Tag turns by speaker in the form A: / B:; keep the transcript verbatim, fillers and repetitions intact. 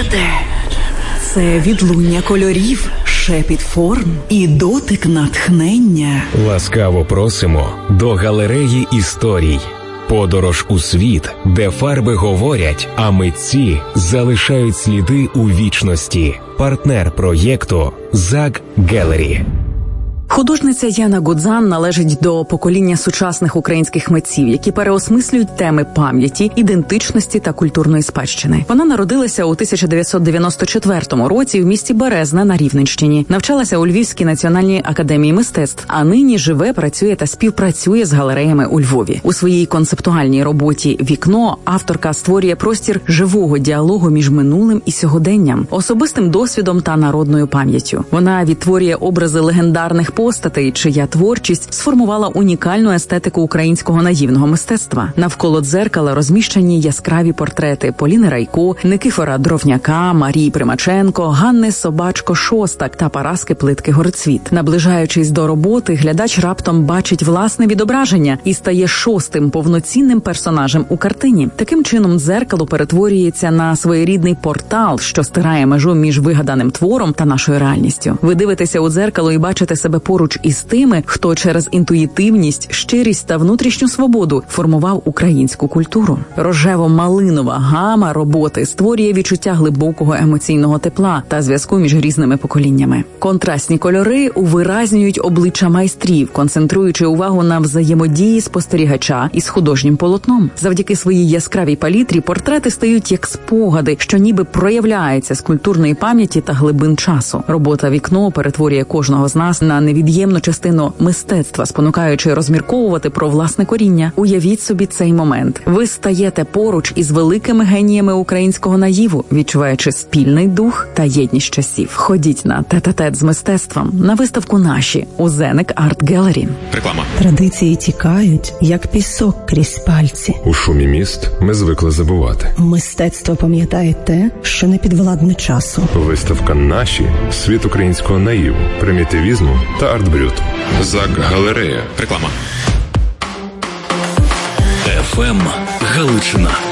A: Це відлуння кольорів, шепіт форм і дотик натхнення.
B: Ласкаво просимо до галереї історій. Подорож у світ, де фарби говорять, а митці залишають сліди у вічності. Партнер проєкту «Зак Гелері».
A: Художниця Яна Гудзан належить до покоління сучасних українських митців, які переосмислюють теми пам'яті, ідентичності та культурної спадщини. Вона народилася у тисяча дев'ятсот дев'яносто четвертому році в місті Березна на Рівненщині. Навчалася у Львівській національній академії мистецтв, а нині живе, працює та співпрацює з галереями у Львові. У своїй концептуальній роботі «Вікно» авторка створює простір живого діалогу між минулим і сьогоденням, особистим досвідом та народною пам'яттю. Вона відтворює образи легендарних постатей, чия творчість сформувала унікальну естетику українського наївного мистецтва. Навколо дзеркала розміщені яскраві портрети Поліни Райко, Никифора Дровняка, Марії Примаченко, Ганни Собачко-Шостак та Параски Плитки-Горцвіт. Наближаючись до роботи, глядач раптом бачить власне відображення і стає шостим повноцінним персонажем у картині. Таким чином, дзеркало перетворюється на своєрідний портал, що стирає межу між вигаданим твором та нашою реальністю. Ви дивитеся у дзеркало і бачите себе поруч із тими, хто через інтуїтивність, щирість та внутрішню свободу формував українську культуру. Рожево-малинова гама роботи створює відчуття глибокого емоційного тепла та зв'язку між різними поколіннями. Контрастні кольори увиразнюють обличчя майстрів, концентруючи увагу на взаємодії спостерігача із художнім полотном. Завдяки своїй яскравій палітрі портрети стають як спогади, що ніби проявляються з культурної пам'яті та глибин часу. Робота «Вікно» перетворює кожного з нас на невід'ємну частину мистецтва, спонукаючи розмірковувати про власне коріння. Уявіть собі цей момент. Ви стаєте поруч із великими геніями українського наїву, відчуваючи спільний дух та єдність часів. Ходіть на тет-а-тет з мистецтвом на виставку «Наші» у Зенек Арт Гелері.
C: Реклама.
D: Традиції тікають, як пісок крізь пальці.
E: У шумі міст ми звикли забувати.
D: Мистецтво пам'ятає те, що не підвладне часу.
E: Виставка «Наші» – світ українського наїву, примітивізму та арт-брют.
C: Зак Галерея. Реклама.
B: еф ем Галичина.